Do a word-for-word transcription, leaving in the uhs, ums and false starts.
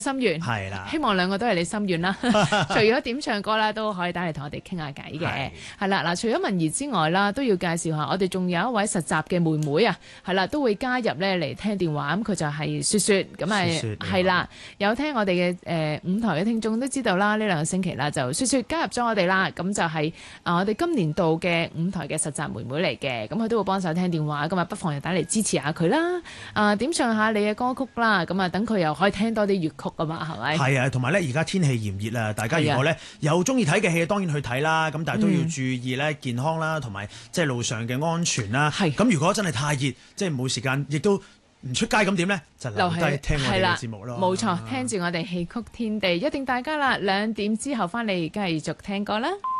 心願係啦，希望兩個都係你心願啦。除咗點唱歌啦，都可以打嚟同我哋傾下偈嘅。係啦，嗱，除咗文儀之外啦，都要介紹下我哋仲有一位實習嘅妹妹啊，係啦，都會加入咧嚟聽電話。咁佢就係雪雪，咁係係啦，有聽我哋嘅誒五台嘅聽眾都知道啦。呢兩個星期啦，就雪雪加入咗我哋啦。咁就係啊，我哋今年度嘅五台嘅實習妹妹嚟嘅。咁佢都會幫手聽電話，咁啊不妨又打嚟支持下佢啦。啊，點唱下你嘅歌曲啦。咁啊，等佢又可以聽多啲粵曲啊嘛，係咪？係啊，同埋咧，而家天氣炎熱啊，大家如果咧有中意睇嘅戲，當然去睇啦。咁但係都要注意咧健康啦，同埋即係路上嘅安全啦。係。咁如果真係太熱，即係冇時間，亦都唔出街，咁點咧？就留低聽我哋嘅節目咯。冇錯，聽住我哋戲曲天地，一定大家啦。兩點之後翻嚟繼續聽歌啦。